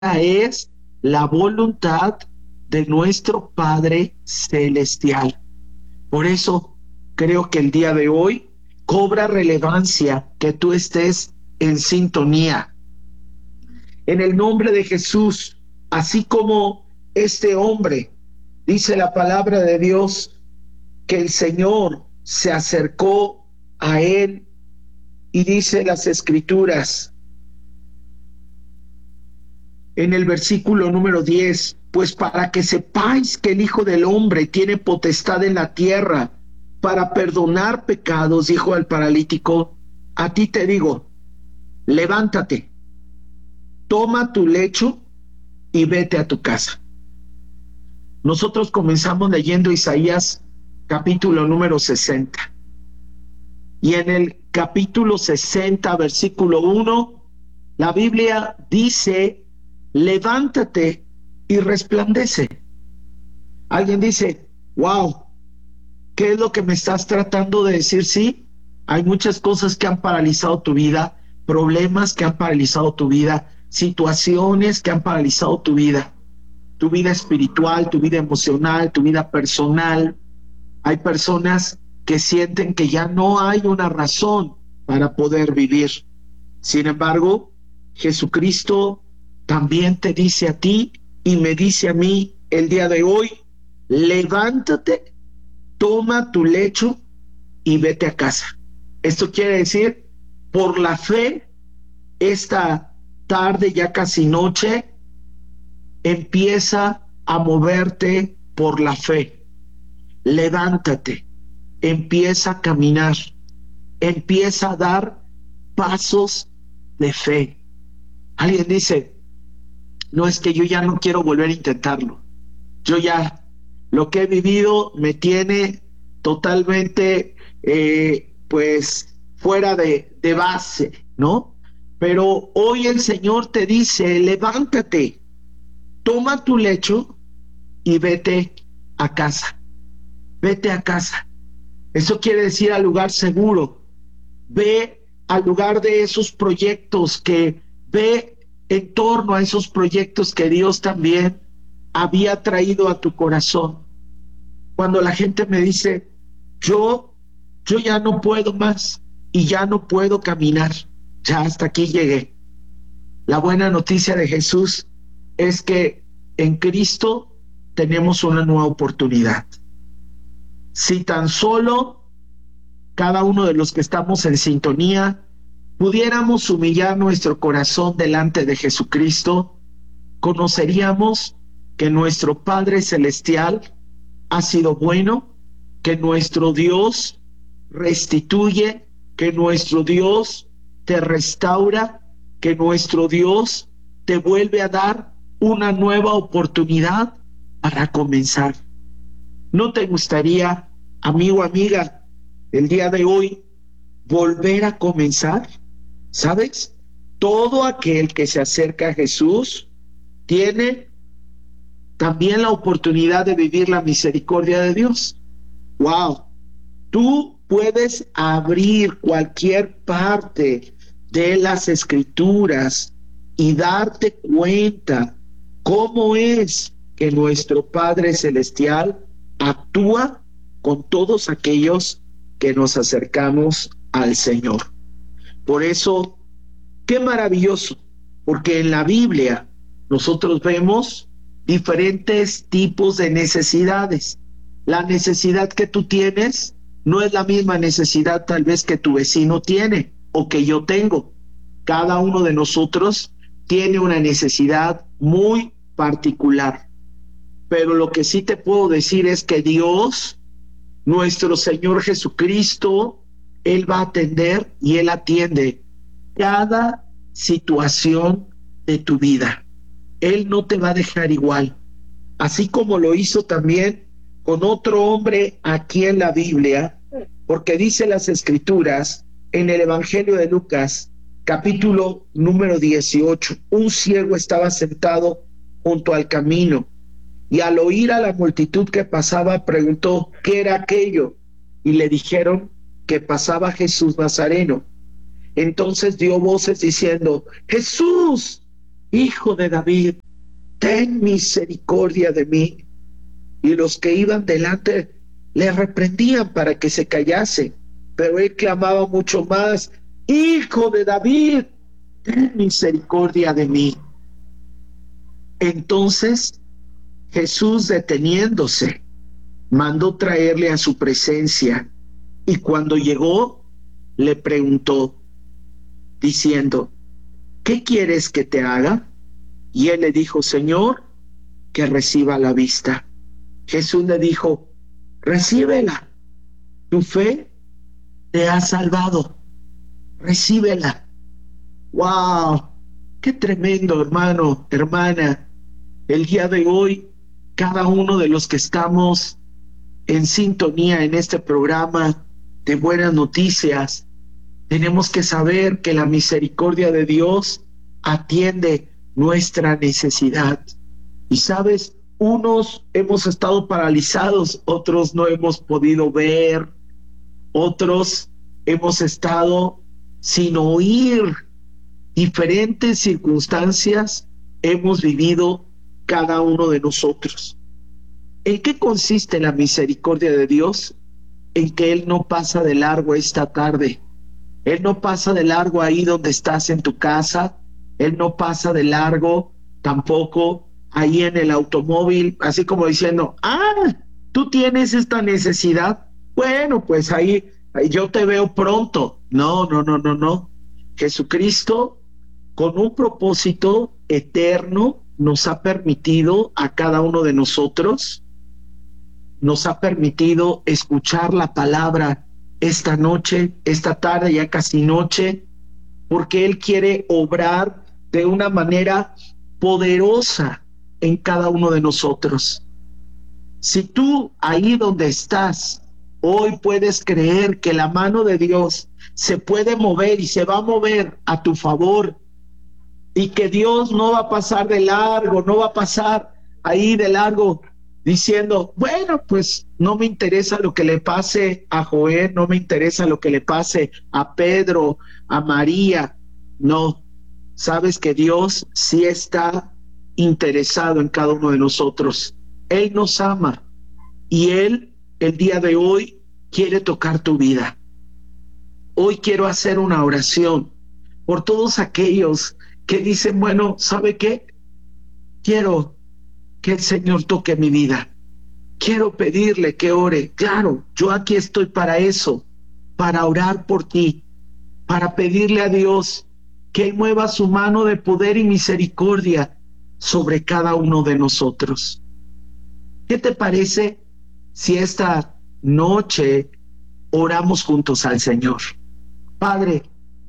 es la voluntad de nuestro Padre Celestial. Por eso creo que el día de hoy cobra relevancia que tú estés en sintonía. En el nombre de Jesús, así como este hombre, dice la palabra de Dios, que el Señor se acercó a él y dice las Escrituras en el versículo número 10, pues para que sepáis que el Hijo del Hombre tiene potestad en la tierra para perdonar pecados, dijo al paralítico, a ti te digo, levántate, toma tu lecho y vete a tu casa. Nosotros comenzamos leyendo Isaías capítulo número 60. Y en el capítulo 60, versículo 1, la Biblia dice, levántate y resplandece. Alguien dice, wow, ¿qué es lo que me estás tratando de decir? Sí, hay muchas cosas que han paralizado tu vida, problemas que han paralizado tu vida, situaciones que han paralizado tu vida espiritual, tu vida emocional, tu vida personal. Hay personas que sienten que ya no hay una razón para poder vivir. Sin embargo, Jesucristo también te dice a ti y me dice a mí el día de hoy, levántate, toma tu lecho y vete a casa. Esto quiere decir, por la fe, esta tarde, ya casi noche, empieza a moverte por la fe. Levántate, empieza a caminar, empieza a dar pasos de fe. Alguien dice, no, es que yo ya no quiero volver a intentarlo. Yo ya, lo que he vivido me tiene totalmente, pues, fuera de base, ¿no? Pero hoy el Señor te dice, levántate, toma tu lecho y vete a casa. Vete a casa. Eso quiere decir al lugar seguro. Ve al lugar de esos proyectos, que ve en torno a esos proyectos que Dios también había traído a tu corazón. Cuando la gente me dice, yo ya no puedo más y ya no puedo caminar, ya hasta aquí llegué. La buena noticia de Jesús es que en Cristo tenemos una nueva oportunidad. Si tan solo cada uno de los que estamos en sintonía pudiéramos humillar nuestro corazón delante de Jesucristo, conoceríamos que nuestro Padre Celestial ha sido bueno, que nuestro Dios restituye, que nuestro Dios te restaura, que nuestro Dios te vuelve a dar una nueva oportunidad para comenzar. ¿No te gustaría, amigo, amiga, el día de hoy volver a comenzar? ¿Sabes? Todo aquel que se acerca a Jesús tiene también la oportunidad de vivir la misericordia de Dios. ¡Wow! Tú puedes abrir cualquier parte de las Escrituras y darte cuenta cómo es que nuestro Padre Celestial actúa con todos aquellos que nos acercamos al Señor. Por eso, qué maravilloso, porque en la Biblia nosotros vemos diferentes tipos de necesidades. La necesidad que tú tienes no es la misma necesidad tal vez que tu vecino tiene o que yo tengo. Cada uno de nosotros tiene una necesidad muy particular. Pero lo que sí te puedo decir es que Dios, nuestro Señor Jesucristo, Él va a atender y Él atiende cada situación de tu vida. Él no te va a dejar igual. Así como lo hizo también con otro hombre aquí en la Biblia, porque dice las Escrituras en el Evangelio de Lucas, capítulo número 18, un ciego estaba sentado junto al camino y al oír a la multitud que pasaba preguntó qué era aquello y le dijeron que pasaba Jesús Nazareno. Entonces dio voces diciendo, Jesús, Hijo de David, ten misericordia de mí. Y los que iban delante le reprendían para que se callase, pero él clamaba mucho más: Hijo de David, ten misericordia de mí. Entonces Jesús, deteniéndose, mandó traerle a su presencia, y cuando llegó le preguntó diciendo: ¿qué quieres que te haga? Y él le dijo: Señor, que reciba la vista. Jesús le dijo: recíbela, tu fe te ha salvado, recíbela. ¡Wow! ¡Qué tremendo, hermano, hermana! El día de hoy, cada uno de los que estamos en sintonía en este programa de buenas noticias, tenemos que saber que la misericordia de Dios atiende nuestra necesidad. Y sabes, unos hemos estado paralizados, otros no hemos podido ver, otros hemos estado sin oír. Diferentes circunstancias hemos vivido cada uno de nosotros. ¿En qué consiste la misericordia de Dios? En que Él no pasa de largo esta tarde. Él no pasa de largo ahí donde estás en tu casa. Él no pasa de largo tampoco ahí en el automóvil, así como diciendo: tú tienes esta necesidad. Bueno, pues ahí yo te veo pronto. No, no, no, no, no. Jesucristo, con un propósito eterno, nos ha permitido a cada uno de nosotros, nos ha permitido escuchar la palabra esta noche, esta tarde, ya casi noche, porque Él quiere obrar de una manera poderosa en cada uno de nosotros. Si tú ahí donde estás, hoy puedes creer que la mano de Dios se puede mover y se va a mover a tu favor, y que Dios no va a pasar de largo, no va a pasar ahí de largo diciendo: bueno, pues no me interesa lo que le pase a Joel, no me interesa lo que le pase a Pedro, a María. No, sabes que Dios sí está interesado en cada uno de nosotros. Él nos ama y Él el día de hoy quiere tocar tu vida. Hoy quiero hacer una oración por todos aquellos que dicen: bueno, ¿sabe qué? Quiero que el Señor toque mi vida. Quiero pedirle que ore. Claro, yo aquí estoy para eso, para orar por ti, para pedirle a Dios que Él mueva su mano de poder y misericordia sobre cada uno de nosotros. ¿Qué te parece si esta noche oramos juntos al Señor? Padre,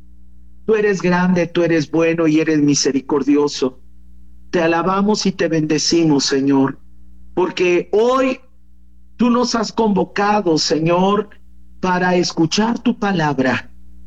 tú eres grande, tú eres bueno y eres misericordioso. Te alabamos y te bendecimos, Señor, porque hoy tú nos has convocado, Señor, para escuchar tu palabra.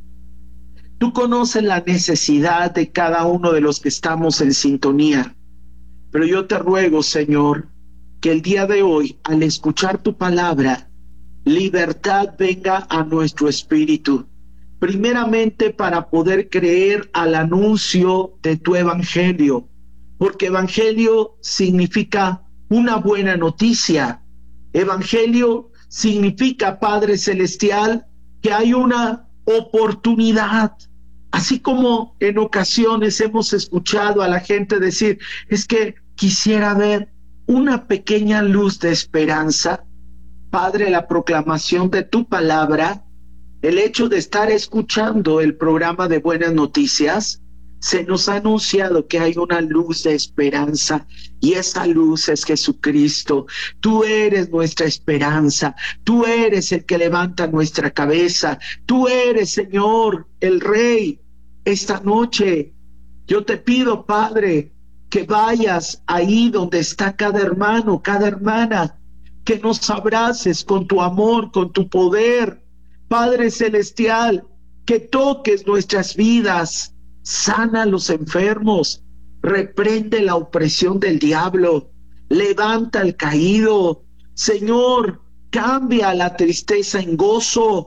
Tú conoces la necesidad de cada uno de los que estamos en sintonía, pero yo te ruego, Señor, que el día de hoy, al escuchar tu palabra, libertad venga a nuestro espíritu, primeramente para poder creer al anuncio de tu evangelio, porque evangelio significa una buena noticia. Evangelio significa, Padre Celestial, que hay una oportunidad. Así como en ocasiones hemos escuchado a la gente decir: es que quisiera ver una pequeña luz de esperanza. Padre, la proclamación de tu palabra, el hecho de estar escuchando el programa de Buenas Noticias, se nos ha anunciado que hay una luz de esperanza, y esa luz es Jesucristo. Tú eres nuestra esperanza, tú eres el que levanta nuestra cabeza, tú eres, Señor, el Rey. Esta noche yo te pido, Padre, que vayas ahí donde está cada hermano, cada hermana, que nos abraces con tu amor, con tu poder, Padre Celestial, que toques nuestras vidas, sana a los enfermos, reprende la opresión del diablo, levanta al caído, Señor, cambia la tristeza en gozo,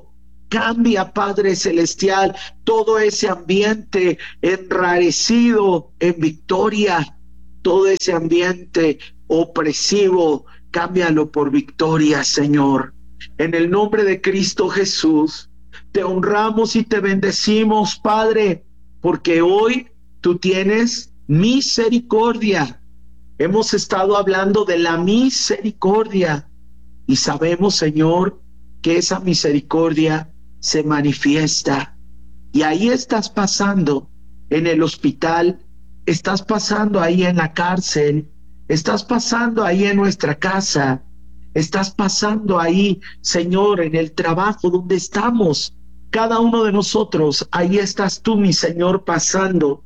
Cambia, Padre Celestial, todo ese ambiente enrarecido en victoria, todo ese ambiente opresivo, cámbialo por victoria, Señor. En el nombre de Cristo Jesús, te honramos y te bendecimos, Padre, porque hoy tú tienes misericordia. Hemos estado hablando de la misericordia y sabemos, Señor, que esa misericordia se manifiesta. Y ahí estás pasando en el hospital, estás pasando ahí en la cárcel, estás pasando ahí en nuestra casa, estás pasando ahí, Señor, en el trabajo donde estamos. Cada uno de nosotros, ahí estás tú, mi Señor, pasando.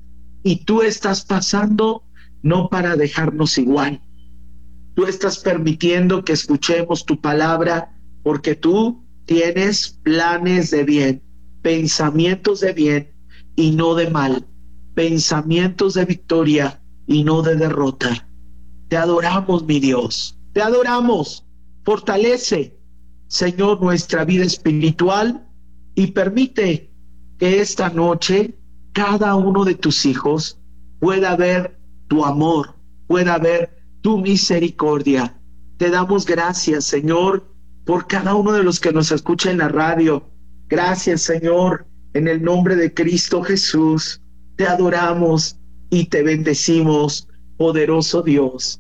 Y tú estás pasando no para dejarnos igual. Tú estás permitiendo que escuchemos tu palabra porque tú tienes planes de bien, pensamientos de bien y no de mal, pensamientos de victoria y no de derrota. Te adoramos, mi Dios, te adoramos. Fortalece, Señor, nuestra vida espiritual y permite que esta noche cada uno de tus hijos pueda ver tu amor, pueda ver tu misericordia. Te damos gracias, Señor, por cada uno de los que nos escucha en la radio. Gracias, Señor, en el nombre de Cristo Jesús. Te adoramos y te bendecimos, poderoso Dios.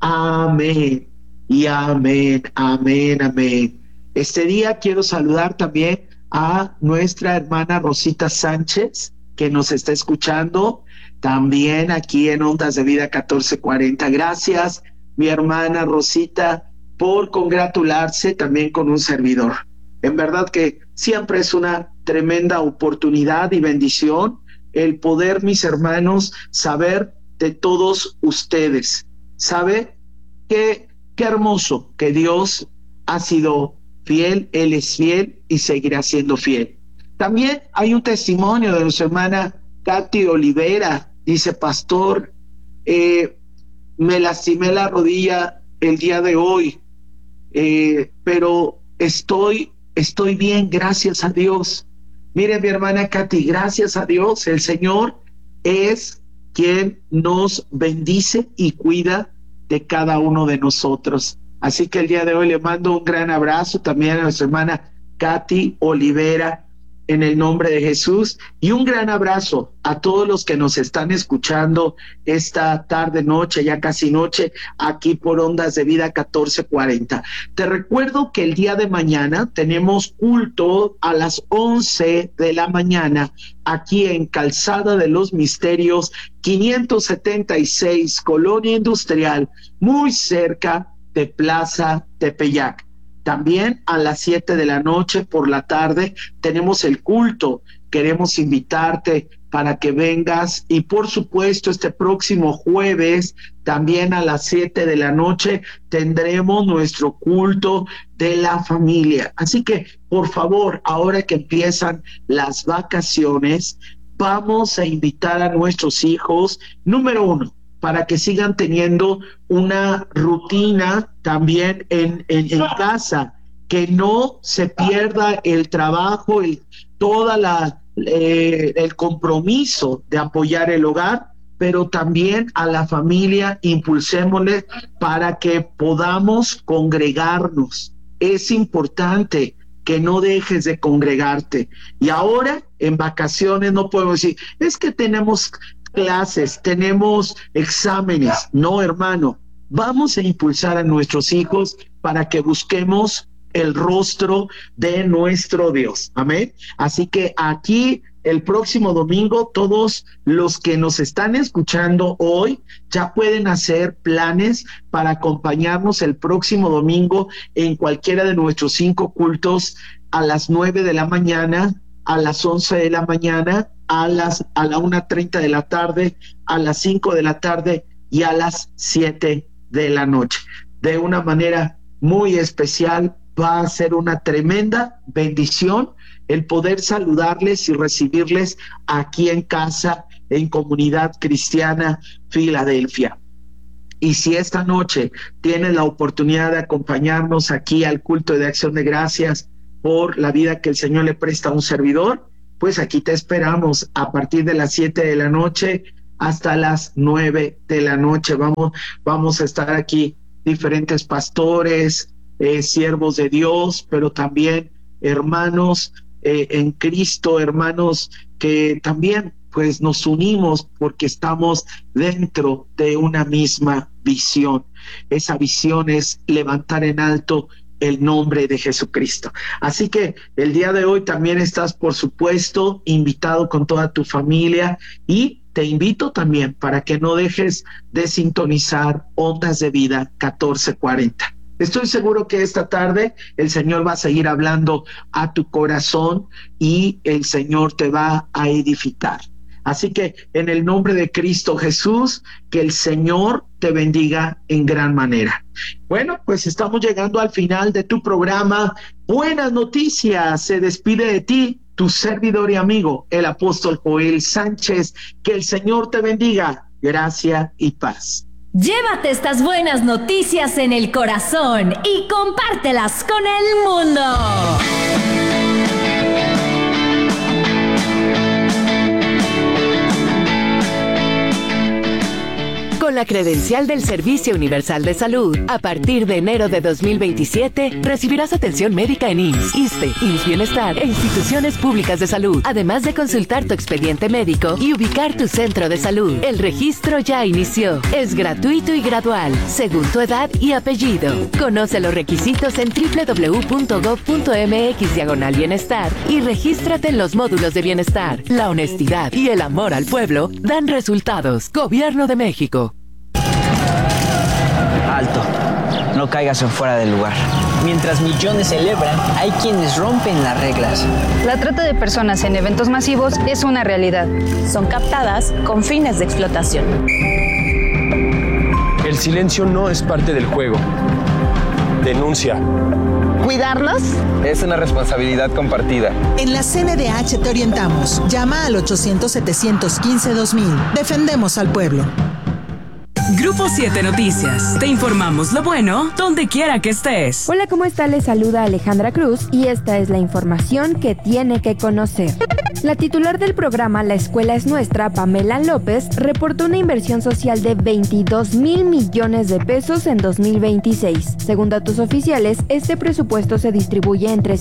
Amén y amén, amén, amén. Este día quiero saludar también a nuestra hermana Rosita Sánchez, que nos está escuchando también aquí en Ondas de Vida 1440. Gracias, mi hermana Rosita, por congratularse también con un servidor. En verdad que siempre es una tremenda oportunidad y bendición el poder, mis hermanos, saber de todos ustedes. ¿Sabe? Qué hermoso que Dios ha sido fiel, Él es fiel y seguirá siendo fiel. También hay un testimonio de nuestra hermana Katy Olivera. Dice, pastor, me lastimé la rodilla el día de hoy, pero estoy bien, gracias a Dios. Mire, mi hermana Katy, gracias a Dios, el Señor es quien nos bendice y cuida de cada uno de nosotros. Así que el día de hoy le mando un gran abrazo también a nuestra hermana Katy Olivera, en el nombre de Jesús, y un gran abrazo a todos los que nos están escuchando esta tarde, noche, ya casi noche, aquí por Ondas de Vida 1440. Te recuerdo que el día de mañana tenemos culto a las 11 de la mañana aquí en Calzada de los Misterios 576, Colonia Industrial, muy cerca de Plaza Tepeyac. También a las 7 de la noche por la tarde tenemos el culto. Queremos invitarte para que vengas y por supuesto este próximo jueves también a las 7 de la noche tendremos nuestro culto de la familia. Así que por favor, ahora que empiezan las vacaciones, vamos a invitar a nuestros hijos, número 1, para que sigan teniendo una rutina también en casa, que no se pierda el trabajo, el compromiso de apoyar el hogar, pero también a la familia impulsémosle para que podamos congregarnos. Es importante que no dejes de congregarte. Y ahora, en vacaciones, no podemos decir, es que tenemos clases, tenemos exámenes. No, hermano, vamos a impulsar a nuestros hijos para que busquemos el rostro de nuestro Dios. Amén. Así que aquí el próximo domingo, todos los que nos están escuchando hoy ya pueden hacer planes para acompañarnos el próximo domingo en cualquiera de nuestros 5 cultos a las 9 de la mañana, a las 11 de la mañana, a la 1:30 de la tarde, a las 5 de la tarde y a las 7 de la noche. De una manera muy especial, va a ser una tremenda bendición el poder saludarles y recibirles aquí en casa, en Comunidad Cristiana Filadelfia. Y si esta noche tienes la oportunidad de acompañarnos aquí al culto de acción de gracias, por la vida que el Señor le presta a un servidor, pues aquí te esperamos a partir de las 7 de la noche hasta las 9 de la noche. Vamos a estar aquí diferentes pastores, siervos de Dios, pero también hermanos en Cristo, hermanos que también pues nos unimos porque estamos dentro de una misma visión. Esa visión es levantar en alto el nombre de Jesucristo. Así que el día de hoy también estás, por supuesto, invitado con toda tu familia, y te invito también para que no dejes de sintonizar Ondas de Vida 1440. Estoy seguro que esta tarde el Señor va a seguir hablando a tu corazón y el Señor te va a edificar. Así que en el nombre de Cristo Jesús, que el Señor te bendiga en gran manera. Bueno, pues estamos llegando al final de tu programa. Buenas noticias, se despide de ti tu servidor y amigo, el apóstol Joel Sánchez. Que el Señor te bendiga, gracia y paz. Llévate estas buenas noticias en el corazón y compártelas con el mundo. Con la credencial del Servicio Universal de Salud, a partir de enero de 2027, recibirás atención médica en IMSS, ISSSTE, IMSS Bienestar e instituciones públicas de salud, además de consultar tu expediente médico y ubicar tu centro de salud. El registro ya inició. Es gratuito y gradual, según tu edad y apellido. Conoce los requisitos en www.gov.mx/bienestar y regístrate en los módulos de bienestar. La honestidad y el amor al pueblo dan resultados. Gobierno de México. Alto, no caigas en fuera del lugar. Mientras millones celebran, hay quienes rompen las reglas. La trata de personas en eventos masivos es una realidad. Son captadas con fines de explotación. El silencio no es parte del juego. Denuncia. ¿Cuidarnos? Es una responsabilidad compartida. En la CNDH te orientamos. Llama al 800-715-2000. Defendemos al pueblo. Grupo 7 Noticias. Te informamos lo bueno donde quiera que estés. Hola, ¿cómo está? Les saluda Alejandra Cruz y esta es la información que tiene que conocer. La titular del programa La Escuela es Nuestra, Pamela López, reportó una inversión social de 22,000 millones de pesos en 2026. Según datos oficiales, este presupuesto se distribuye entre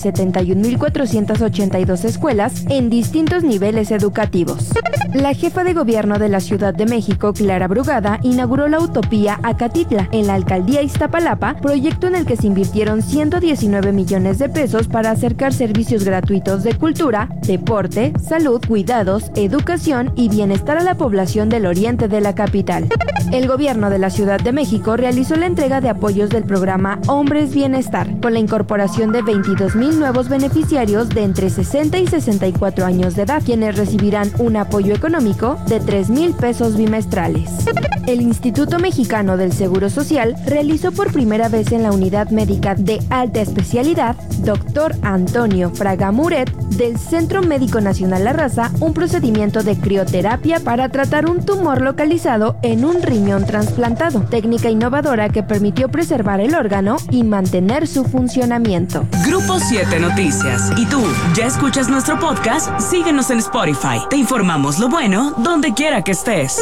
71,482 escuelas en distintos niveles educativos. La jefa de gobierno de la Ciudad de México, Clara Brugada, inauguró la Utopía Acatitla en la alcaldía Iztapalapa, proyecto en el que se invirtieron 119 millones de pesos para acercar servicios gratuitos de cultura, deporte, salud, cuidados, educación y bienestar a la población del oriente de la capital. El gobierno de la Ciudad de México realizó la entrega de apoyos del programa Hombres Bienestar, con la incorporación de 22,000 nuevos beneficiarios de entre 60 y 64 años de edad, quienes recibirán un apoyo económico de 3,000 pesos bimestrales. El Instituto Mexicano del Seguro Social realizó por primera vez en la Unidad Médica de Alta Especialidad Dr. Antonio Fraga Muret del Centro Médico Nacional La Raza un procedimiento de crioterapia para tratar un tumor localizado en un riñón trasplantado, técnica innovadora que permitió preservar el órgano y mantener su funcionamiento. Grupo 7 Noticias. ¿Y tú, ya escuchas nuestro podcast? Síguenos en Spotify. Te informamos lo bueno donde quiera que estés.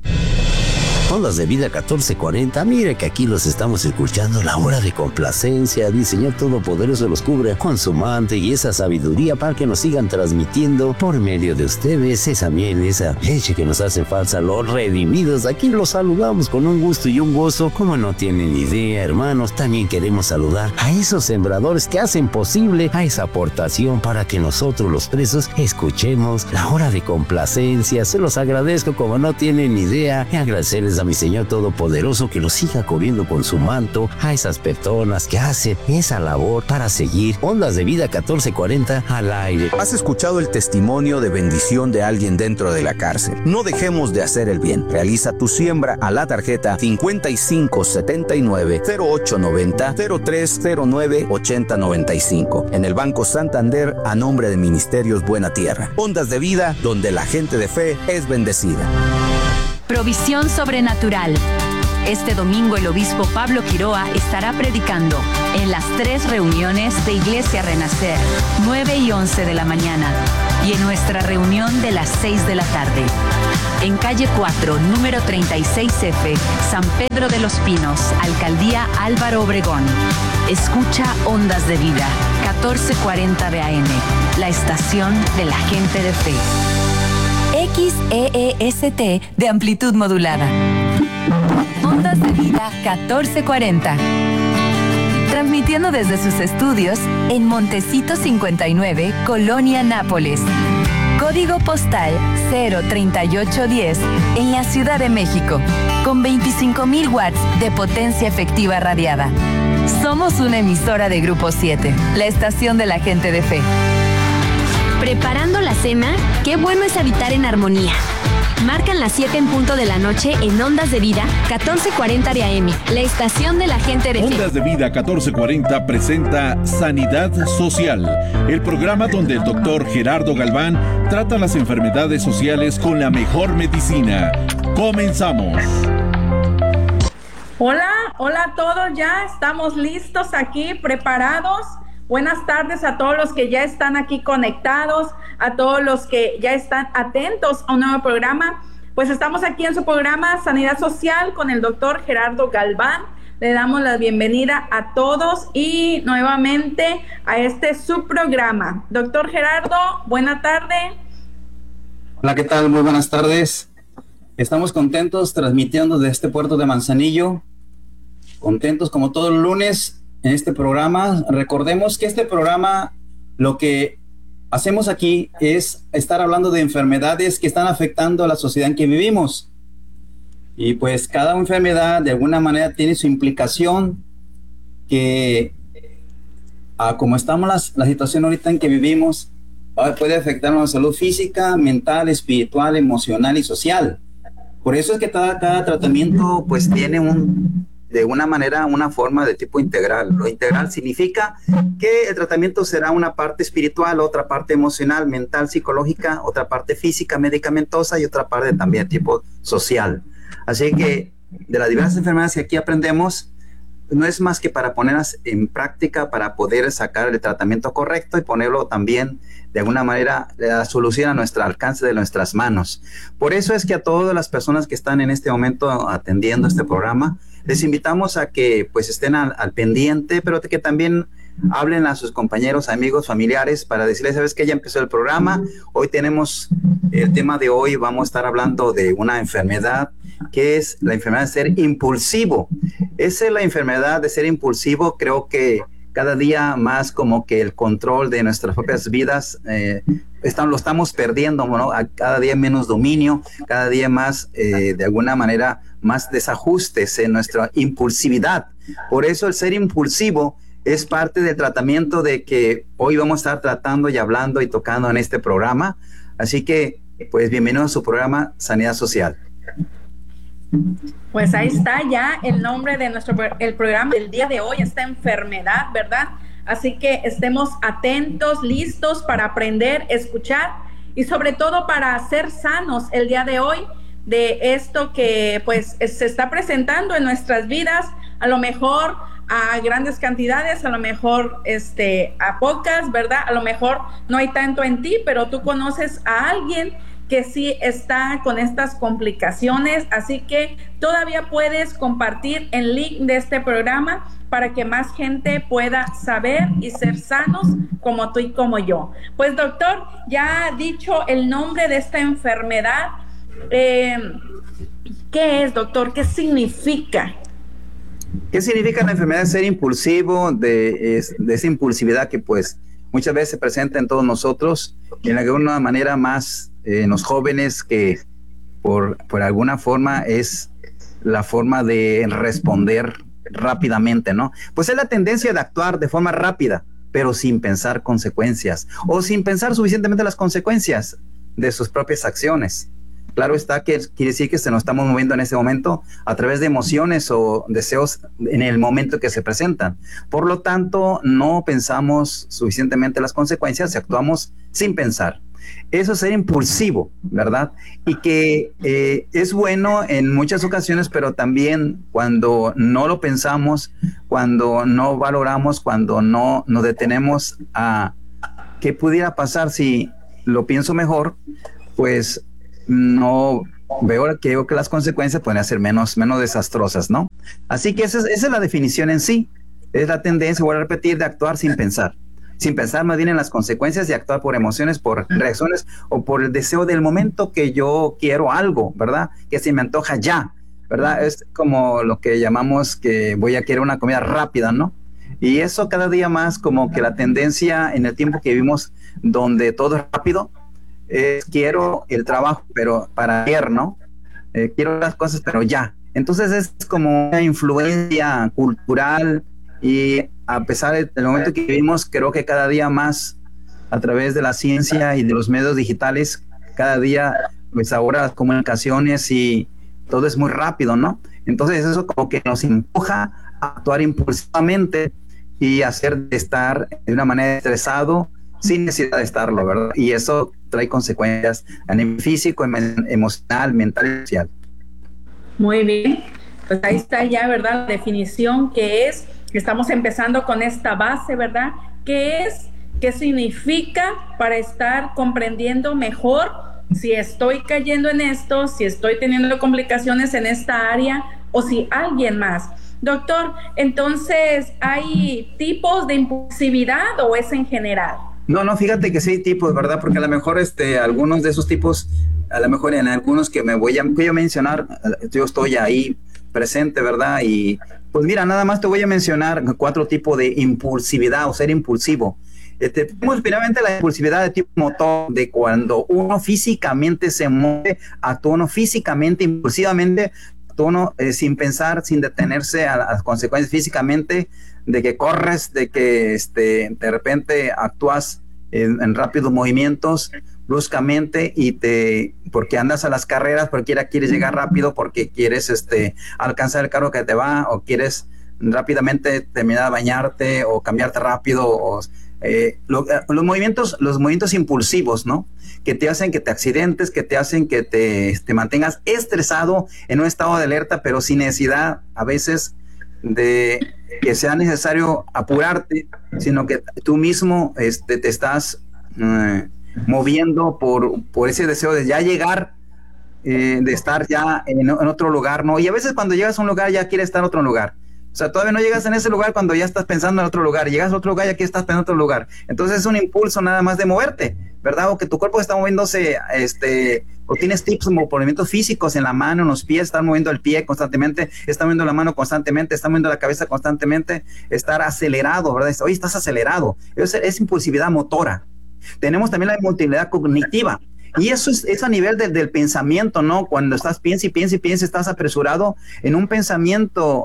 Ondas de Vida 1440, mire que aquí los estamos escuchando, la hora de complacencia. El Señor Todopoderoso los cubre con su manto y esa sabiduría para que nos sigan transmitiendo por medio de ustedes esa miel, esa leche que nos hace falta, los redimidos. Aquí los saludamos con un gusto y un gozo, como no tienen idea, hermanos. También queremos saludar a esos sembradores que hacen posible a esa aportación para que nosotros los presos escuchemos la hora de complacencia. Se los agradezco como no tienen idea, y agradecerles a mi Señor Todopoderoso que los siga cubriendo con su manto a esas personas que hacen esa labor para seguir Ondas de Vida 1440 al aire. ¿Has escuchado el testimonio de bendición de alguien dentro de la cárcel? No dejemos de hacer el bien. Realiza tu siembra a la tarjeta 5579-0890-0309-8095 en el Banco Santander a nombre de Ministerios Buena Tierra. Ondas de Vida, donde la gente de fe es bendecida. Provisión sobrenatural. Este domingo el obispo Pablo Quiroa estará predicando en las 3 reuniones de Iglesia Renacer, 9 y 11 de la mañana, y en nuestra reunión de las 6 de la tarde. En calle 4, número 36F, San Pedro de los Pinos, Alcaldía Álvaro Obregón. Escucha Ondas de Vida, 1440 de AM, la estación de la gente de fe. XEEST de amplitud modulada. Ondas de Vida 1440. Transmitiendo desde sus estudios en Montecito 59, Colonia Nápoles. Código postal 03810 en la Ciudad de México, con 25,000 watts de potencia efectiva radiada. Somos una emisora de Grupo 7, la estación de la gente de fe. ¿Preparando la cena? Qué bueno es habitar en armonía. Marcan las 7 en punto de la noche en Ondas de Vida 1440 de AM, la estación de la gente de fe. Ondas de Vida 1440 presenta Sanidad Social, el programa donde el doctor Gerardo Galván trata las enfermedades sociales con la mejor medicina. Comenzamos. Hola a todos, ya estamos listos aquí, preparados. Buenas tardes a todos los que ya están aquí conectados, a todos los que ya están atentos a un nuevo programa. Pues estamos aquí en su programa Sanidad Social con el doctor Gerardo Galván. Le damos la bienvenida a todos y nuevamente a este subprograma. Doctor Gerardo, buena tarde. Hola, ¿qué tal? Muy buenas tardes. Estamos contentos transmitiendo desde este puerto de Manzanillo. Contentos como todos los lunes en este programa. Recordemos que este programa, lo que hacemos aquí es estar hablando de enfermedades que están afectando a la sociedad en que vivimos. Y pues cada enfermedad de alguna manera tiene su implicación que, como estamos la situación ahorita en que vivimos, puede afectar nuestra salud física, mental, espiritual, emocional y social. Por eso es que cada tratamiento pues tiene de una manera, una forma de tipo integral. Lo integral significa que el tratamiento será una parte espiritual, otra parte emocional, mental, psicológica, otra parte física, medicamentosa y otra parte también de tipo social. Así que de las diversas enfermedades que aquí aprendemos, no es más que para ponerlas en práctica, para poder sacar el tratamiento correcto y ponerlo también de alguna manera la solución a nuestro alcance de nuestras manos. Por eso es que a todas las personas que están en este momento atendiendo este programa, les invitamos a que pues estén al pendiente, pero que también hablen a sus compañeros, amigos, familiares para decirles, ¿sabes qué? Ya empezó el programa. Hoy tenemos el tema de hoy, vamos a estar hablando de una enfermedad que es la enfermedad de ser impulsivo. Esa es la enfermedad de ser impulsivo. Creo que cada día más como que el control de nuestras propias vidas lo estamos perdiendo, ¿no? Cada día menos dominio, cada día más de alguna manera más desajustes en nuestra impulsividad. Por eso el ser impulsivo es parte del tratamiento de que hoy vamos a estar tratando y hablando y tocando en este programa. Así que pues bienvenido a su programa Sanidad Social. Pues ahí está ya el nombre de el programa del día de hoy, esta enfermedad, ¿verdad? Así que estemos atentos, listos para aprender, escuchar y sobre todo para ser sanos el día de hoy de esto que pues se está presentando en nuestras vidas, a lo mejor a grandes cantidades, a lo mejor a pocas, ¿verdad? A lo mejor no hay tanto en ti, pero tú conoces a alguien que sí está con estas complicaciones, así que todavía puedes compartir el link de este programa para que más gente pueda saber y ser sanos como tú y como yo. Pues doctor, ya dicho el nombre de esta enfermedad, ¿qué es, doctor? ¿Qué significa? ¿Qué significa la enfermedad de ser impulsivo, de esa impulsividad que pues muchas veces se presenta en todos nosotros, y en alguna manera más en los jóvenes, que por alguna forma es la forma de responder rápidamente, ¿no? Pues es la tendencia de actuar de forma rápida, pero sin pensar consecuencias, o sin pensar suficientemente las consecuencias de sus propias acciones. Claro está que quiere decir que nos estamos moviendo en ese momento a través de emociones o deseos en el momento que se presentan. Por lo tanto, no pensamos suficientemente las consecuencias y actuamos sin pensar. Eso es ser impulsivo, ¿verdad? Y que es bueno en muchas ocasiones, pero también cuando no lo pensamos, cuando no valoramos, cuando no nos detenemos a qué pudiera pasar si lo pienso mejor, pues no veo que las consecuencias pueden ser menos desastrosas, ¿no? Así que esa es la definición en sí. Es la tendencia, voy a repetir, de actuar sin pensar más bien en las consecuencias y actuar por emociones, por reacciones o por el deseo del momento que yo quiero algo, ¿verdad? Que se me antoja ya, ¿verdad? Es como lo que llamamos que voy a querer una comida rápida, ¿no? Y eso cada día más como que la tendencia en el tiempo que vivimos donde todo es rápido, quiero el trabajo, pero para ayer, ¿no? Quiero las cosas, pero ya. Entonces es como una influencia cultural y a pesar del momento que vivimos, creo que cada día más a través de la ciencia y de los medios digitales, cada día, pues ahora las comunicaciones y todo es muy rápido, ¿no? Entonces eso como que nos empuja a actuar impulsivamente y estar de una manera estresado sin necesidad de estarlo, ¿verdad? Y eso trae consecuencias a nivel físico, emocional, mental y social. Muy bien, pues ahí está ya, ¿verdad? La definición que es, estamos empezando con esta base, ¿verdad? ¿Qué es? ¿Qué significa para estar comprendiendo mejor si estoy cayendo en esto, si estoy teniendo complicaciones en esta área o si alguien más? Doctor, entonces, ¿hay tipos de impulsividad o es en general? No, fíjate que sí hay tipos, ¿verdad? Porque a lo mejor algunos de esos tipos, a lo mejor en algunos que voy a mencionar, yo estoy ahí presente, ¿verdad? Y pues mira, nada más te voy a mencionar 4 tipos de impulsividad o ser impulsivo. Tenemos primeramente la impulsividad de tipo motor, de cuando uno físicamente se mueve, actúa uno físicamente, impulsivamente, actúa uno sin pensar, sin detenerse a las consecuencias físicamente, de que corres, de que de repente actúas en rápidos movimientos, bruscamente, porque andas a las carreras, porque quieres llegar rápido, porque quieres alcanzar el carro que te va, o quieres rápidamente terminar de bañarte, o cambiarte rápido, o los movimientos impulsivos, ¿no? Que te hacen que te accidentes, que te hacen que te mantengas estresado en un estado de alerta, pero sin necesidad a veces de que sea necesario apurarte, sino que tú mismo te estás moviendo por ese deseo de ya llegar, de estar ya en otro lugar, ¿no? Y a veces cuando llegas a un lugar ya quieres estar en otro lugar. O sea, todavía no llegas en ese lugar cuando ya estás pensando en otro lugar. Llegas a otro lugar y aquí estás en otro lugar. Entonces es un impulso nada más de moverte, ¿verdad? O que tu cuerpo está moviéndose, o tienes movimientos físicos en la mano, en los pies, estás moviendo el pie constantemente, estás moviendo la mano constantemente, estás moviendo la cabeza constantemente, estar acelerado, ¿verdad? Oye, estás acelerado. Es impulsividad motora. Tenemos también la impulsividad cognitiva. Y eso es a nivel del pensamiento, ¿no? Cuando estás piensa y piensa, estás apresurado en un pensamiento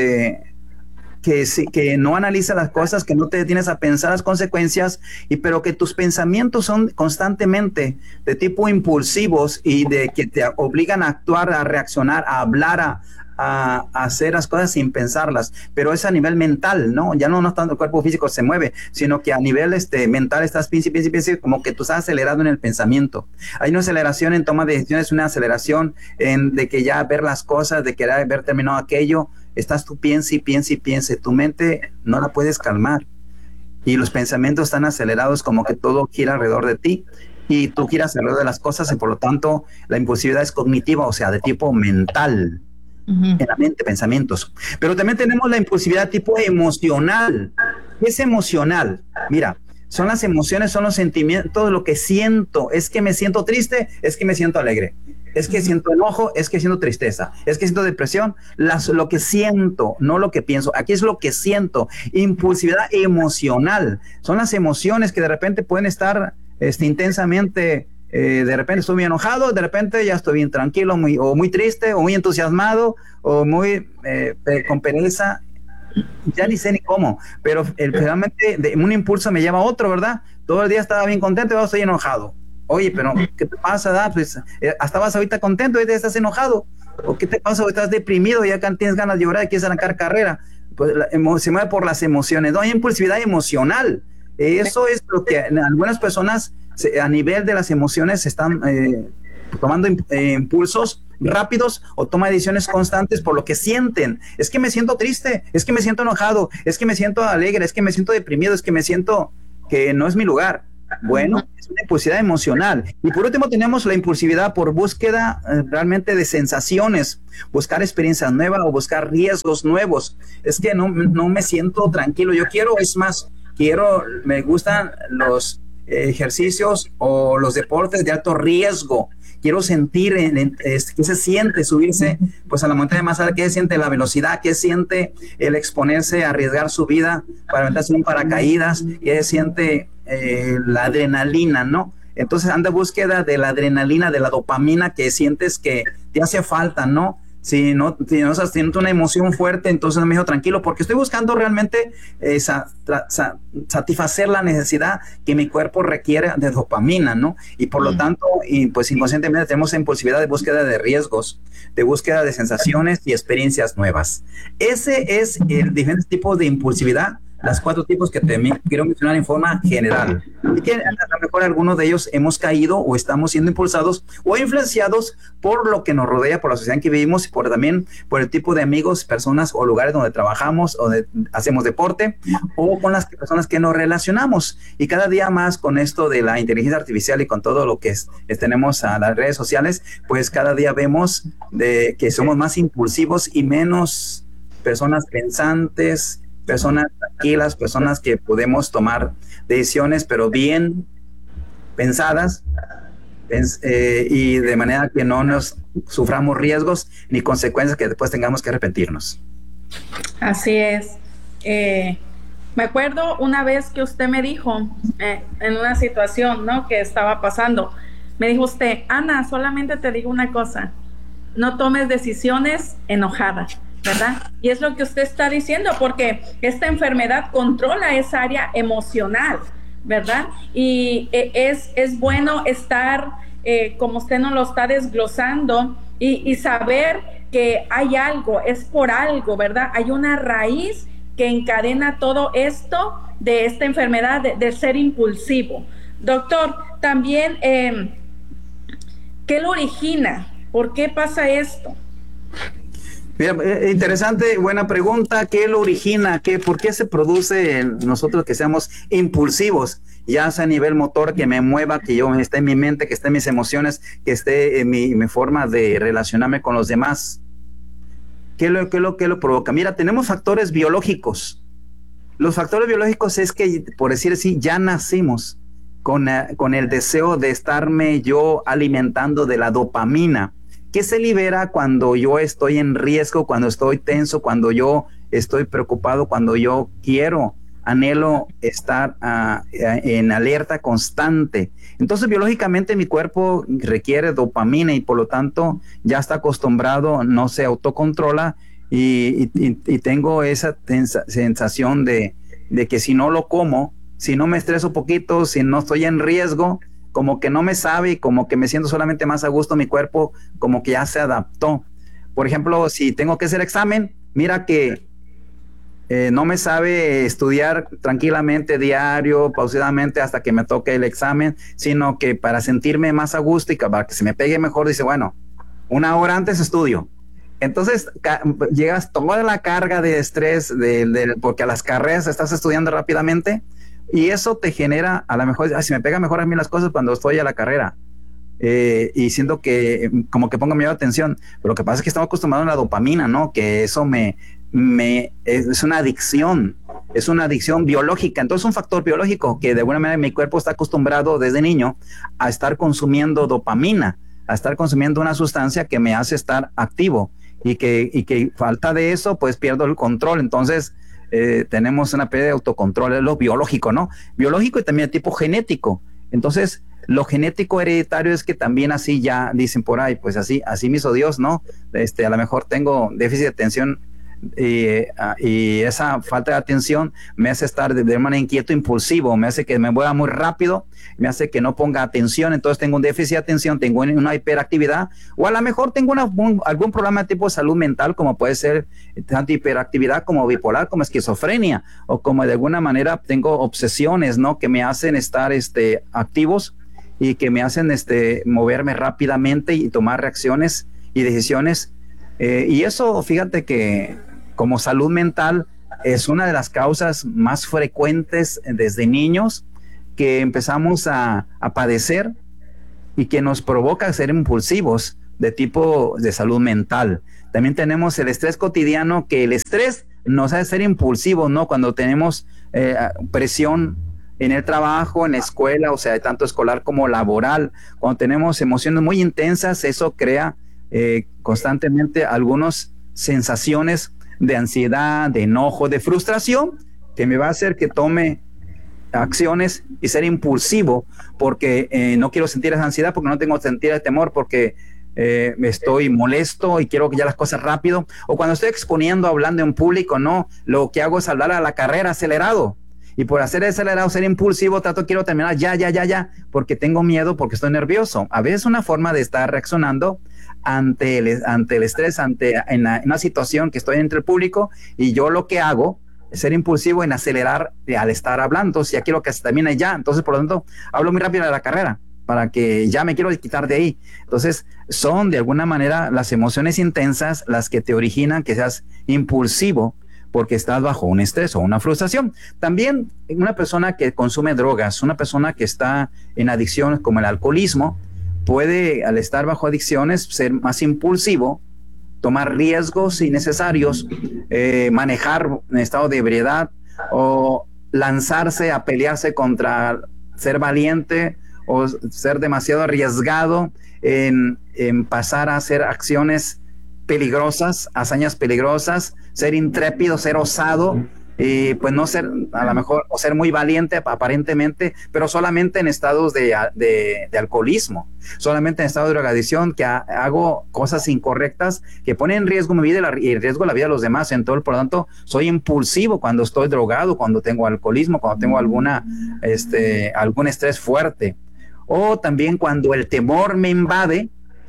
que no analiza las cosas, que no te detienes a pensar las consecuencias, pero que tus pensamientos son constantemente de tipo impulsivos y de que te obligan a actuar, a reaccionar, a hablar, a hacer las cosas sin pensarlas, pero es a nivel mental, ¿no? Ya no tanto el cuerpo físico se mueve, sino que a nivel mental estás piensa, como que tú estás acelerado en el pensamiento. Hay una aceleración en toma de decisiones, una aceleración de que ya ver las cosas, de querer haber terminado aquello, estás tú piensa y piensa, tu mente no la puedes calmar y los pensamientos están acelerados, como que todo gira alrededor de ti y tú giras alrededor de las cosas, y por lo tanto la impulsividad es cognitiva, o sea, de tipo mental. En la mente, pensamientos. Pero también tenemos la impulsividad tipo emocional. ¿Qué es emocional? Mira, son las emociones, son los sentimientos, lo que siento. Es que me siento triste, es que me siento alegre. Es que siento enojo, es que siento tristeza. Es que siento depresión. Lo que siento, no lo que pienso. Aquí es lo que siento. Impulsividad emocional. Son las emociones que de repente pueden estar intensamente. De repente estoy muy enojado, de repente ya estoy bien tranquilo, o muy triste, o muy entusiasmado, o muy con pereza, ya ni sé ni cómo, pero realmente un impulso me lleva a otro, ¿verdad? Todo el día estaba bien contento y ahora estoy enojado. Oye, pero ¿qué te pasa? Pues estabas ahorita contento y ahorita estás enojado. ¿O qué te pasa? Estás deprimido y ya tienes ganas de llorar y quieres arrancar carrera. Pues se mueve por las emociones. No hay impulsividad emocional. Eso es lo que algunas personas a nivel de las emociones están tomando impulsos rápidos o toma decisiones constantes por lo que sienten. Es que me siento triste, es que me siento enojado, es que me siento alegre, es que me siento deprimido, es que me siento que no es mi lugar. Bueno, es una impulsividad emocional. Y por último tenemos la impulsividad por búsqueda realmente de sensaciones, buscar experiencias nuevas o buscar riesgos nuevos. Es que no me siento tranquilo. Yo quiero, es más, me gustan los ejercicios o los deportes de alto riesgo. Quiero sentir qué se siente subirse pues a la montaña más alta, qué se siente la velocidad, qué se siente el exponerse a arriesgar su vida para aventarse un paracaídas, qué se siente la adrenalina, ¿no? Entonces anda en búsqueda de la adrenalina, de la dopamina que sientes que te hace falta, ¿no? Si no estás teniendo una emoción fuerte, entonces no me dejo tranquilo porque estoy buscando realmente satisfacer la necesidad que mi cuerpo requiere de dopamina, ¿no? Y por lo tanto, pues inconscientemente tenemos impulsividad de búsqueda de riesgos, de búsqueda de sensaciones y experiencias nuevas. Ese es el diferente tipo de impulsividad, las 4 tipos que te quiero mencionar en forma general. Y que a lo mejor algunos de ellos hemos caído o estamos siendo impulsados o influenciados por lo que nos rodea, por la sociedad en que vivimos y también por el tipo de amigos, personas o lugares donde trabajamos o hacemos deporte o con las personas que nos relacionamos. Y cada día más con esto de la inteligencia artificial y con todo lo que tenemos a las redes sociales, pues cada día vemos que somos más impulsivos y menos personas pensantes, personas tranquilas, personas que podemos tomar decisiones pero bien pensadas y de manera que no nos suframos riesgos ni consecuencias que después tengamos que arrepentirnos. Así es. Me acuerdo una vez que usted me dijo en una situación, ¿no?, que estaba pasando, me dijo usted: Ana, solamente te digo una cosa, no tomes decisiones enojadas, ¿verdad? Y es lo que usted está diciendo, porque esta enfermedad controla esa área emocional, ¿verdad? Y es bueno estar, como usted nos lo está desglosando, y saber que hay algo, es por algo, ¿verdad? Hay una raíz que encadena todo esto de esta enfermedad de ser impulsivo. Doctor, también, ¿qué lo origina? ¿Por qué pasa esto? Mira, interesante, buena pregunta. ¿Qué lo origina? ¿Por qué se produce en nosotros que seamos impulsivos? Ya sea a nivel motor, que me mueva, que yo esté en mi mente, que esté en mis emociones, que esté en mi forma de relacionarme con los demás. ¿Qué lo provoca? Mira, tenemos factores biológicos. Los factores biológicos es que, por decir así, ya nacimos con el deseo de estarme yo alimentando de la dopamina, que se libera cuando yo estoy en riesgo, cuando estoy tenso, cuando yo estoy preocupado, cuando yo anhelo estar en alerta constante. Entonces, biológicamente mi cuerpo requiere dopamina y por lo tanto ya está acostumbrado, no se autocontrola y tengo esa sensación de que si no lo como, si no me estreso poquito, si no estoy en riesgo, como que no me sabe y como que me siento solamente más a gusto, mi cuerpo como que ya se adaptó. Por ejemplo, si tengo que hacer examen, mira que no me sabe estudiar tranquilamente, diario, pausadamente hasta que me toque el examen, sino que para sentirme más a gusto y para que se me pegue mejor, dice, bueno, 1 hora antes estudio. Entonces llegas toda la carga de estrés porque a las carreras estás estudiando rápidamente. Y eso te genera, a lo mejor, si me pega mejor a mí las cosas cuando estoy a la carrera. Y siento que como que pongo mayor atención. Pero lo que pasa es que estamos acostumbrados a la dopamina, ¿no? Que eso es una adicción. Es una adicción biológica. Entonces es un factor biológico que de alguna manera mi cuerpo está acostumbrado desde niño a estar consumiendo dopamina, a estar consumiendo una sustancia que me hace estar activo. Y que falta de eso, pues pierdo el control. Entonces tenemos una pérdida de autocontrol, es lo biológico, ¿no? Biológico y también de tipo genético. Entonces, lo genético hereditario es que también así ya dicen por ahí, pues así me hizo Dios, ¿no? A lo mejor tengo déficit de atención y esa falta de atención me hace estar de manera inquieto, impulsivo, me hace que me mueva muy rápido, me hace que no ponga atención, entonces tengo un déficit de atención, tengo una hiperactividad, o a lo mejor tengo algún problema de tipo de salud mental, como puede ser tanto hiperactividad como bipolar, como esquizofrenia, o como de alguna manera tengo obsesiones, ¿no?, que me hacen estar activos y que me hacen moverme rápidamente y tomar reacciones y decisiones. Y eso, fíjate que como salud mental es una de las causas más frecuentes desde niños que empezamos a padecer y que nos provoca ser impulsivos de tipo de salud mental. También tenemos el estrés cotidiano, que el estrés nos hace ser impulsivos, ¿no? Cuando tenemos presión en el trabajo, en la escuela, o sea, tanto escolar como laboral, cuando tenemos emociones muy intensas, eso crea constantemente algunas sensaciones de ansiedad, de enojo, de frustración, que me va a hacer que tome acciones y ser impulsivo, porque no quiero sentir esa ansiedad, porque no tengo sentir el temor, porque estoy molesto y quiero que ya las cosas rápido. O cuando estoy exponiendo, hablando en público, no, lo que hago es hablar a la carrera acelerado, y por hacer acelerado, ser impulsivo, quiero terminar ya, porque tengo miedo, porque estoy nervioso. A veces una forma de estar reaccionando ante el estrés, en una situación que estoy entre el público, y yo lo que hago es ser impulsivo en acelerar al estar hablando. Entonces ya quiero que se termine ya, entonces por lo tanto hablo muy rápido de la carrera, para que ya me quiero quitar de ahí. Entonces son de alguna manera las emociones intensas las que te originan que seas impulsivo, porque estás bajo un estrés o una frustración. También una persona que consume drogas, una persona que está en adicciones como el alcoholismo, puede, al estar bajo adicciones, ser más impulsivo, tomar riesgos innecesarios, manejar en estado de ebriedad, o lanzarse a pelearse contra ser valiente, o ser demasiado arriesgado en pasar a hacer acciones peligrosas, hazañas peligrosas, ser intrépido, ser osado, y pues no ser, a lo mejor, o ser muy valiente aparentemente, pero solamente en estados de alcoholismo, solamente en estado de drogadicción, que hago cosas incorrectas que ponen en riesgo mi vida y en riesgo la vida de los demás. Entonces, por lo tanto, soy impulsivo cuando estoy drogado, cuando tengo alcoholismo, cuando tengo algún estrés fuerte, o también cuando el temor me invade.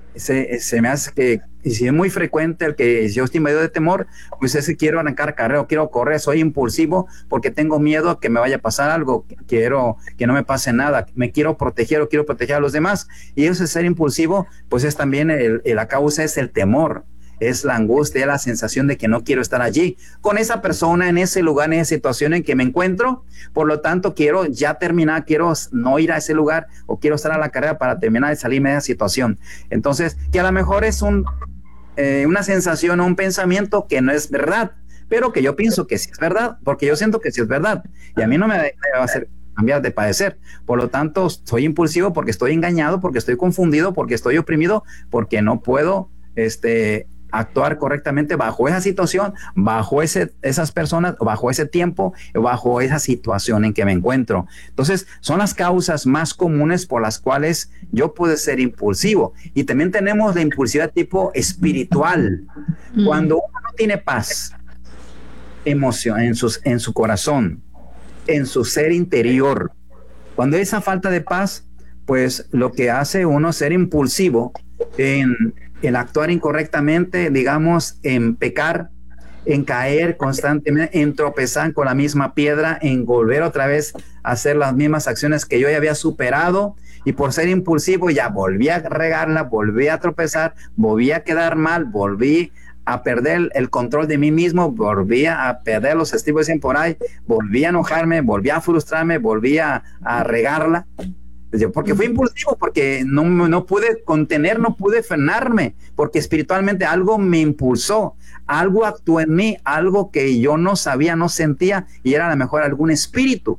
Se me hace que, y si es muy frecuente el que yo estoy medio de temor, pues es que quiero arrancar carrera, quiero correr, soy impulsivo porque tengo miedo a que me vaya a pasar algo, quiero que no me pase nada, me quiero proteger o quiero proteger a los demás. Y eso es ser impulsivo, pues es también la causa es el temor, es la angustia, es la sensación de que no quiero estar allí con esa persona, en ese lugar, en esa situación en que me encuentro. Por lo tanto, quiero ya terminar, quiero no ir a ese lugar, o quiero estar a la carrera para terminar de salirme de esa situación. Entonces, que a lo mejor es una sensación o un pensamiento que no es verdad, pero que yo pienso que sí es verdad, porque yo siento que sí es verdad, y a mí no me va a hacer cambiar de padecer. Por lo tanto, soy impulsivo porque estoy engañado, porque estoy confundido, porque estoy oprimido, porque no puedo actuar correctamente bajo esa situación, bajo esas personas, bajo ese tiempo, bajo esa situación en que me encuentro. Entonces, son las causas más comunes por las cuales yo puedo ser impulsivo. Y también tenemos la impulsividad tipo espiritual. Cuando uno no tiene paz, emoción en su corazón, en su ser interior, cuando hay esa falta de paz, pues lo que hace uno es ser impulsivo en actuar incorrectamente, digamos, en pecar, en caer constantemente, en tropezar con la misma piedra, en volver otra vez a hacer las mismas acciones que yo ya había superado, y por ser impulsivo ya volví a regarla, volví a tropezar, volví a quedar mal, volví a perder el control de mí mismo, volví a perder los estribos por ahí, volví a enojarme, volví a frustrarme, volví a regarla. Porque fui impulsivo, porque no pude contener, no pude frenarme, porque espiritualmente algo me impulsó, algo actuó en mí, algo que yo no sabía, no sentía, y era a lo mejor algún espíritu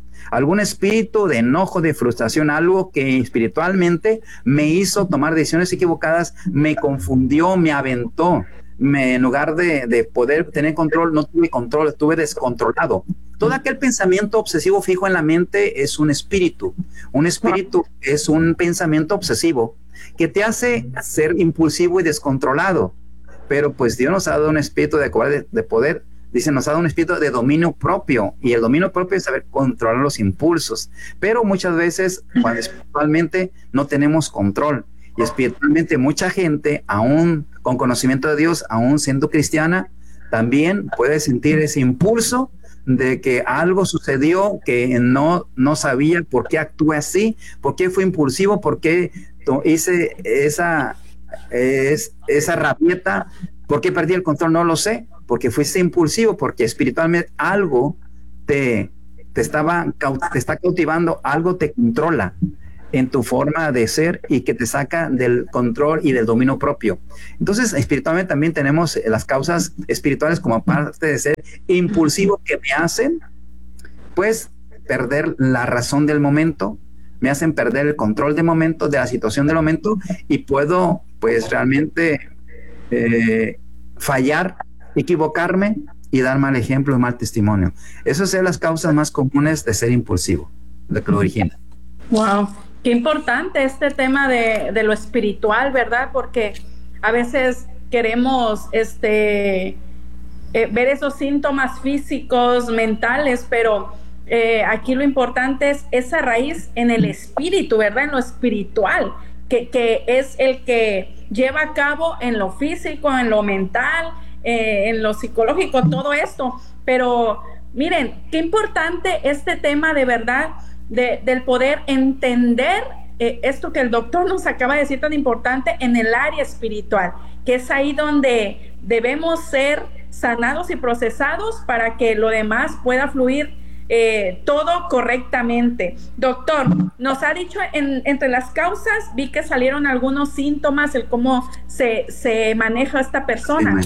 de enojo, de frustración, algo que espiritualmente me hizo tomar decisiones equivocadas, me confundió, me aventó. En lugar de poder tener control, no tuve control, estuve descontrolado. Todo aquel pensamiento obsesivo fijo en la mente es un espíritu. Un espíritu es un pensamiento obsesivo que te hace ser impulsivo y descontrolado. Pero pues Dios nos ha dado un espíritu de poder, dice, nos ha dado un espíritu de dominio propio, y el dominio propio es saber controlar los impulsos. Pero muchas veces, cuando espiritualmente no tenemos control, y espiritualmente mucha gente, aún con conocimiento de Dios, aún siendo cristiana, también puede sentir ese impulso de que algo sucedió que no sabía por qué actué así, por qué fue impulsivo, por qué hice esa rabieta, por qué perdí el control, no lo sé, porque fuiste impulsivo, porque espiritualmente algo te está cautivando, algo te controla en tu forma de ser y que te saca del control y del dominio propio. Entonces, espiritualmente también tenemos las causas espirituales como parte de ser impulsivo que me hacen, pues, perder la razón del momento, me hacen perder el control del momento, de la situación del momento, y puedo, pues, realmente fallar, equivocarme y dar mal ejemplo y mal testimonio. Esas son las causas más comunes de ser impulsivo, de que lo origina. Wow. Qué importante este tema de lo espiritual, ¿verdad? Porque a veces queremos ver esos síntomas físicos, mentales, pero aquí lo importante es esa raíz en el espíritu, ¿verdad? En lo espiritual, que es el que lleva a cabo en lo físico, en lo mental, en lo psicológico, todo esto. Pero miren, qué importante este tema de verdad, del poder entender esto que el doctor nos acaba de decir tan importante en el área espiritual, que es ahí donde debemos ser sanados y procesados para que lo demás pueda fluir todo correctamente. Doctor, nos ha dicho entre las causas, vi que salieron algunos síntomas, el cómo se maneja esta persona.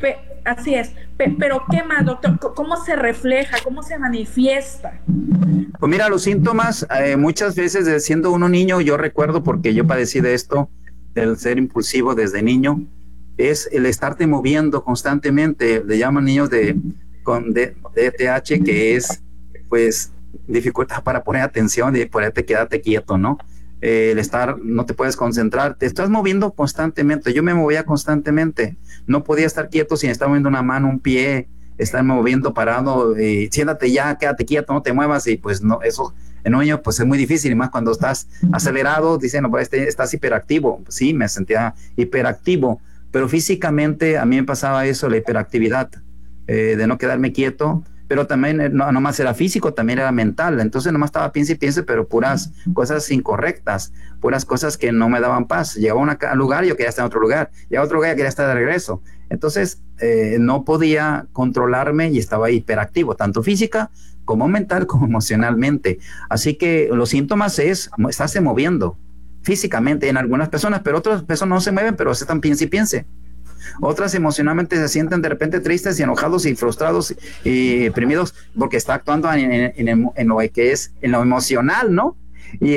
Así es, pero ¿qué más, doctor? ¿Cómo se refleja? ¿Cómo se manifiesta? Pues mira, los síntomas, muchas veces siendo uno niño, yo recuerdo porque yo padecí de esto, del ser impulsivo desde niño, es el estarte moviendo constantemente. Le llaman niños con DTH, que es, pues, dificultad para poner atención y ponerte, quédate quieto, ¿no? El estar, no te puedes concentrar, te estás moviendo constantemente. Yo me movía constantemente, no podía estar quieto sin estar moviendo una mano, un pie, estar moviendo, parado, siéntate ya, quédate quieto, no te muevas, y pues no, eso en un niño pues es muy difícil, y más cuando estás acelerado, dicen, no, pues estás hiperactivo. Sí, me sentía hiperactivo, pero físicamente a mí me pasaba eso, la hiperactividad, de no quedarme quieto. Pero también no más era físico, también era mental. Entonces nomás estaba piense y piense, pero puras cosas incorrectas, puras cosas que no me daban paz. Llegaba a un lugar y yo quería estar en otro lugar, llegaba a otro lugar y quería estar de regreso. Entonces no podía controlarme y estaba hiperactivo, tanto física como mental como emocionalmente. Así que los síntomas es estarse moviendo físicamente en algunas personas, pero otras personas no se mueven, pero se están piense y piense. Otras emocionalmente se sienten de repente tristes y enojados y frustrados y deprimidos porque está actuando en lo que es en lo emocional, ¿no? Y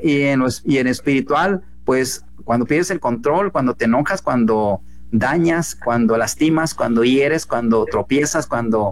en espiritual, pues cuando pierdes el control, cuando te enojas, cuando dañas, cuando lastimas, cuando hieres, cuando tropiezas, cuando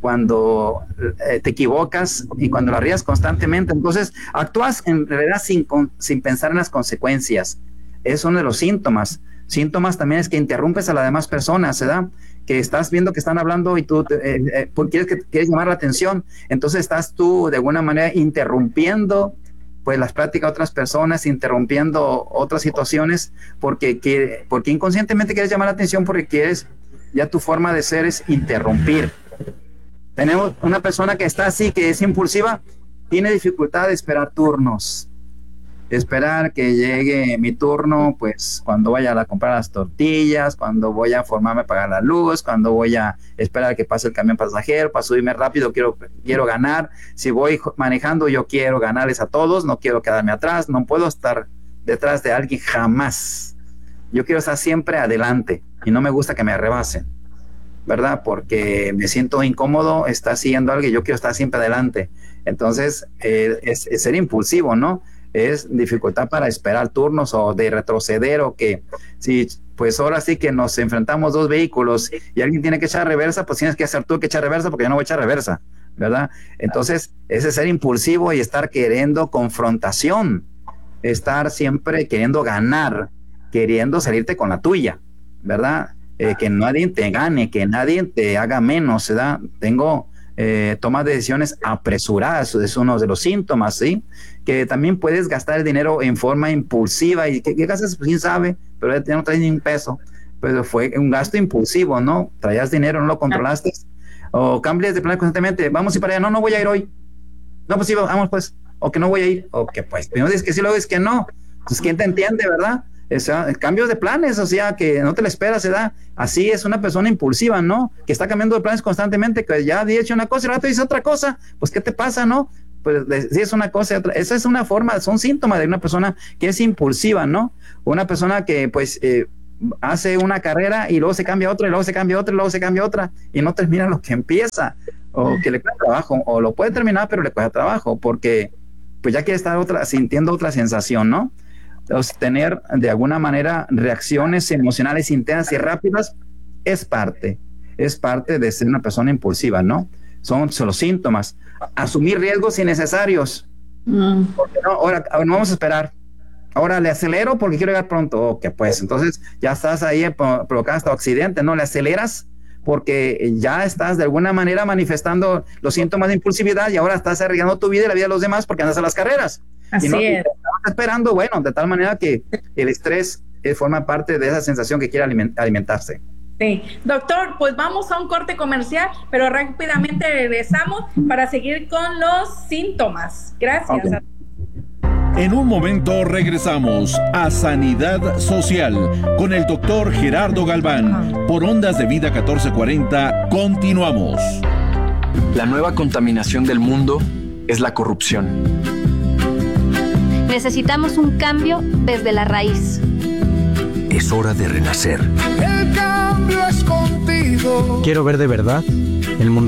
te equivocas y cuando la rías constantemente, entonces actúas en realidad sin pensar en las consecuencias. Es uno de los síntomas. Síntomas también es que interrumpes a las demás personas, ¿verdad? Que estás viendo que están hablando y tú quieres llamar la atención, entonces estás tú de alguna manera interrumpiendo pues las pláticas de otras personas, interrumpiendo otras situaciones, porque inconscientemente quieres llamar la atención, porque quieres, ya tu forma de ser es interrumpir. Tenemos una persona que está así, que es impulsiva, tiene dificultad de esperar turnos. Esperar que llegue mi turno, pues cuando vaya a comprar las tortillas, cuando voy a formarme a pagar la luz, cuando voy a esperar que pase el camión pasajero para subirme rápido, quiero ganar. Si voy manejando, yo quiero ganarles a todos, no quiero quedarme atrás, no puedo estar detrás de alguien jamás. Yo quiero estar siempre adelante y no me gusta que me rebasen, ¿verdad? Porque me siento incómodo estar siguiendo a alguien, yo quiero estar siempre adelante. Entonces, es ser impulsivo, ¿no? Es dificultad para esperar turnos o de retroceder, o que si pues ahora sí que nos enfrentamos dos vehículos y alguien tiene que echar reversa, pues tienes que hacer tú que echar reversa, porque yo no voy a echar reversa, ¿verdad? Entonces ese ser impulsivo y estar queriendo confrontación, estar siempre queriendo ganar, queriendo salirte con la tuya, ¿verdad? Que nadie te gane, que nadie te haga menos, ¿verdad? Toma de decisiones apresuradas, es uno de los síntomas, ¿sí? Que también puedes gastar el dinero en forma impulsiva, y ¿qué gastas? Pues quién sabe, pero ya no traes ni un peso, pero fue un gasto impulsivo, ¿no? Traías dinero, no lo controlaste. o cambies de planes constantemente, vamos a ir para allá, no voy a ir hoy, no, pues sí, vamos pues, o que no voy a ir, o que pues, primero dices que sí, luego dices que no, pues ¿quién te entiende, verdad? O sea, cambios de planes, o sea, que no te la esperas, se da, así es una persona impulsiva, ¿no? Que está cambiando de planes constantemente, que ya ha dicho una cosa y rato dice otra cosa, pues ¿qué te pasa, no? Pues si es una cosa y otra, esa es una forma, son síntomas de una persona que es impulsiva, ¿no? Una persona que pues hace una carrera y luego se cambia otra, y luego se cambia otra, y luego se cambia otra, y no termina lo que empieza, o que le cuesta trabajo, o lo puede terminar, pero le cuesta trabajo, porque pues ya quiere estar sintiendo otra sensación, ¿no? Tener de alguna manera reacciones emocionales intensas y rápidas es parte de ser una persona impulsiva, ¿no? Son los síntomas. Asumir riesgos innecesarios. Porque no, ahora no vamos a esperar. Ahora le acelero porque quiero llegar pronto. Ok, pues entonces ya estás ahí provocando hasta accidente, ¿no? Le aceleras porque ya estás de alguna manera manifestando los síntomas de impulsividad y ahora estás arriesgando tu vida y la vida de los demás porque andas a las carreras. Así y no, es. Estás esperando, bueno, de tal manera que el estrés forma parte de esa sensación que quiere alimentarse. Sí, doctor, pues vamos a un corte comercial, pero rápidamente regresamos para seguir con los síntomas. Gracias. Okay. En un momento regresamos a Sanidad Social con el doctor Gerardo Galván. Por Ondas de Vida 1440, continuamos. La nueva contaminación del mundo es la corrupción. Necesitamos un cambio desde la raíz. Es hora de renacer. El cambio es contigo. Quiero ver de verdad el mundo